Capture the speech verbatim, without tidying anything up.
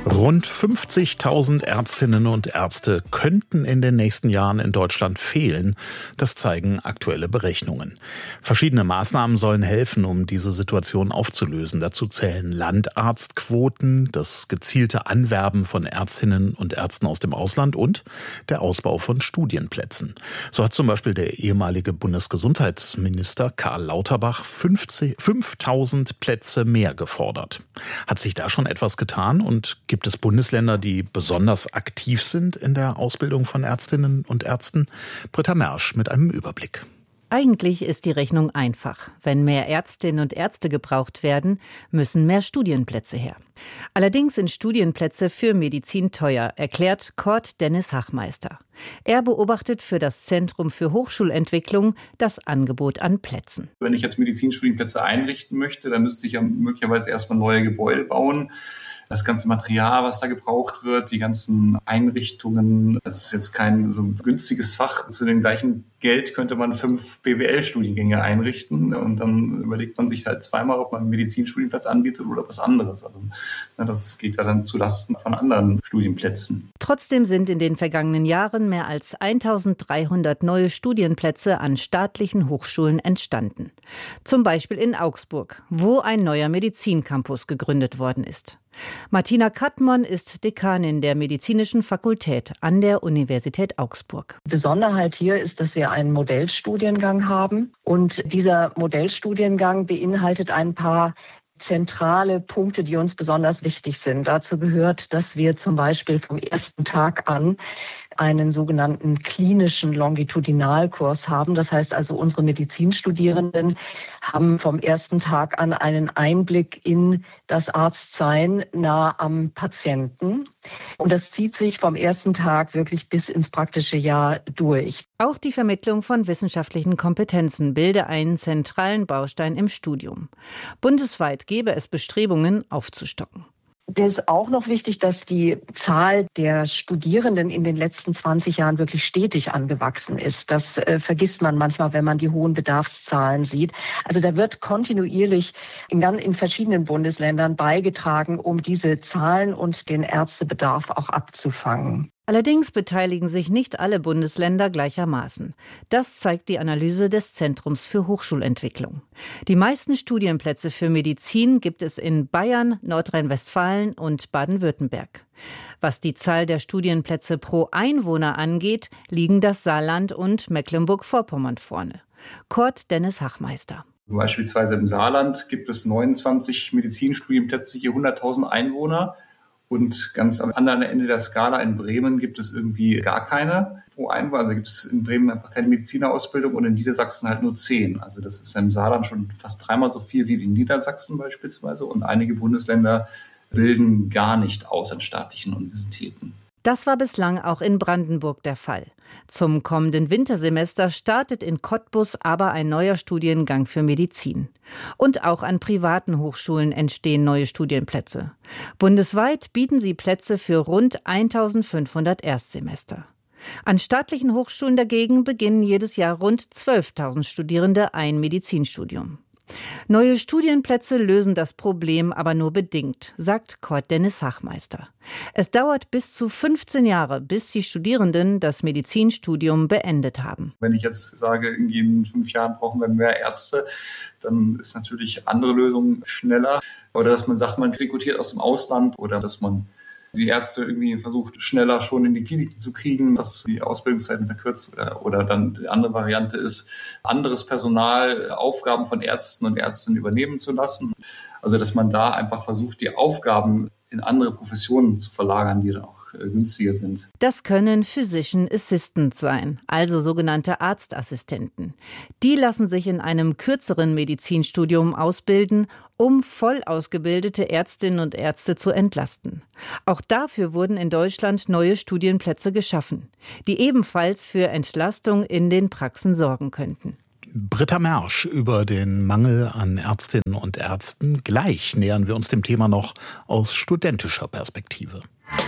Rund fünfzigtausend Ärztinnen und Ärzte könnten in den nächsten Jahren in Deutschland fehlen. Das zeigen aktuelle Berechnungen. Verschiedene Maßnahmen sollen helfen, um diese Situation aufzulösen. Dazu zählen Landarztquoten, das gezielte Anwerben von Ärztinnen und Ärzten aus dem Ausland und der Ausbau von Studienplätzen. So hat zum Beispiel der ehemalige Bundesgesundheitsminister Karl Lauterbach fünftausend Plätze mehr gefordert. Hat sich da schon etwas getan und gibt es Bundesländer, die besonders aktiv sind in der Ausbildung von Ärztinnen und Ärzten? Britta Mersch mit einem Überblick. Eigentlich ist die Rechnung einfach. Wenn mehr Ärztinnen und Ärzte gebraucht werden, müssen mehr Studienplätze her. Allerdings sind Studienplätze für Medizin teuer, erklärt Cord Dennis Hachmeister. Er beobachtet für das Zentrum für Hochschulentwicklung das Angebot an Plätzen. Wenn ich jetzt Medizinstudienplätze einrichten möchte, dann müsste ich ja möglicherweise erstmal neue Gebäude bauen. Das ganze Material, was da gebraucht wird, die ganzen Einrichtungen, das ist jetzt kein so günstiges Fach. Zu dem gleichen Geld könnte man fünf B W L-Studiengänge einrichten und dann überlegt man sich halt zweimal, ob man einen Medizinstudienplatz anbietet oder was anderes. Also das geht ja dann zulasten von anderen Studienplätzen. Trotzdem sind in den vergangenen Jahren mehr als eintausenddreihundert neue Studienplätze an staatlichen Hochschulen entstanden. Zum Beispiel in Augsburg, wo ein neuer Medizincampus gegründet worden ist. Martina Kattmann ist Dekanin der Medizinischen Fakultät an der Universität Augsburg. Besonderheit hier ist, dass wir einen Modellstudiengang haben. Und dieser Modellstudiengang beinhaltet ein paar zentrale Punkte, die uns besonders wichtig sind. Dazu gehört, dass wir zum Beispiel vom ersten Tag an einen sogenannten klinischen Longitudinalkurs haben. Das heißt also, unsere Medizinstudierenden haben vom ersten Tag an einen Einblick in das Arztsein nah am Patienten. Und das zieht sich vom ersten Tag wirklich bis ins praktische Jahr durch. Auch die Vermittlung von wissenschaftlichen Kompetenzen bilde einen zentralen Baustein im Studium. Bundesweit gebe es Bestrebungen, aufzustocken. Es ist auch noch wichtig, dass die Zahl der Studierenden in den letzten zwanzig Jahren wirklich stetig angewachsen ist. Das äh, vergisst man manchmal, wenn man die hohen Bedarfszahlen sieht. Also da wird kontinuierlich in, in verschiedenen Bundesländern beigetragen, um diese Zahlen und den Ärztebedarf auch abzufangen. Allerdings beteiligen sich nicht alle Bundesländer gleichermaßen. Das zeigt die Analyse des Zentrums für Hochschulentwicklung. Die meisten Studienplätze für Medizin gibt es in Bayern, Nordrhein-Westfalen und Baden-Württemberg. Was die Zahl der Studienplätze pro Einwohner angeht, liegen das Saarland und Mecklenburg-Vorpommern vorne. Cord Dennis Hachmeister. Beispielsweise im Saarland gibt es neunundzwanzig Medizinstudienplätze je hunderttausend Einwohner. Und ganz am anderen Ende der Skala in Bremen gibt es irgendwie gar keine pro Einwohner. Also gibt es in Bremen einfach keine Medizinerausbildung und in Niedersachsen halt nur zehn. Also das ist im Saarland schon fast dreimal so viel wie in Niedersachsen beispielsweise. Und einige Bundesländer bilden gar nicht aus an staatlichen Universitäten. Das war bislang auch in Brandenburg der Fall. Zum kommenden Wintersemester startet in Cottbus aber ein neuer Studiengang für Medizin. Und auch an privaten Hochschulen entstehen neue Studienplätze. Bundesweit bieten sie Plätze für rund eintausendfünfhundert Erstsemester. An staatlichen Hochschulen dagegen beginnen jedes Jahr rund zwölftausend Studierende ein Medizinstudium. Neue Studienplätze lösen das Problem aber nur bedingt, sagt Cord Dennis Hachmeister. Es dauert bis zu fünfzehn Jahre, bis die Studierenden das Medizinstudium beendet haben. Wenn ich jetzt sage, in fünf Jahren brauchen wir mehr Ärzte, dann ist natürlich andere Lösung schneller. Oder dass man sagt, man rekrutiert aus dem Ausland oder dass man die Ärzte irgendwie versucht, schneller schon in die Kliniken zu kriegen, dass die Ausbildungszeiten verkürzt oder, oder dann die andere Variante ist, anderes Personal, Aufgaben von Ärzten und Ärztinnen übernehmen zu lassen. Also, dass man da einfach versucht, die Aufgaben in andere Professionen zu verlagern, die dann auch äh, günstiger sind. Das können Physician Assistants sein, also sogenannte Arztassistenten. Die lassen sich in einem kürzeren Medizinstudium ausbilden, um voll ausgebildete Ärztinnen und Ärzte zu entlasten. Auch dafür wurden in Deutschland neue Studienplätze geschaffen, die ebenfalls für Entlastung in den Praxen sorgen könnten. Britta Mersch über den Mangel an Ärztinnen und Ärzten. Gleich nähern wir uns dem Thema noch aus studentischer Perspektive.